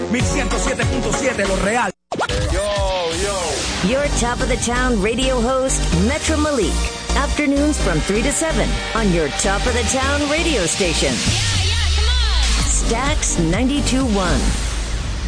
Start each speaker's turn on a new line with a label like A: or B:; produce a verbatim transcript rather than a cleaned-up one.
A: mil ciento siete punto siete, Lo Real.
B: Yo, yo.
C: Your top of the town radio host, Metro Malik. Afternoons from three to seven on your top of the town radio station.
D: Yeah, yeah, come on.
C: Stax ninety-two point one.